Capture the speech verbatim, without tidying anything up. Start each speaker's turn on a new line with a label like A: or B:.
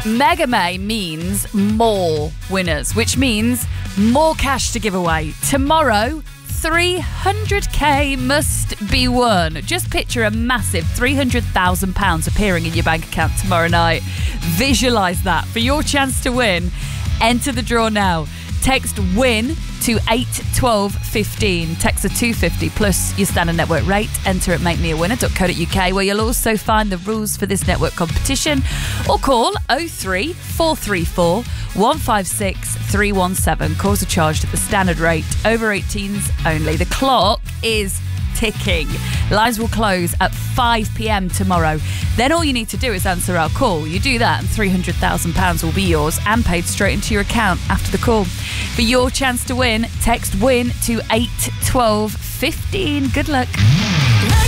A: Mega May means more winners, which means more cash to give away. Tomorrow, three hundred k must be won. Just picture a massive three hundred thousand pounds appearing in your bank account tomorrow night. Visualise that. For your chance to win, enter the draw now. Text WIN to eight twelve fifteen. Text a two fifty plus your standard network rate. Enter at make me a winner dot co dot uk, where you'll also find the rules for this network competition. Or call oh three four three four one five six three one seven. Calls are charged at the standard rate. Over eighteens only. The clock is ticking. Lines will close at five p.m. tomorrow. Then all you need to do is answer our call. You do that and three hundred thousand pounds will be yours and paid straight into your account after the call. For your chance to win, text WIN to eight twelve fifteen. Good luck.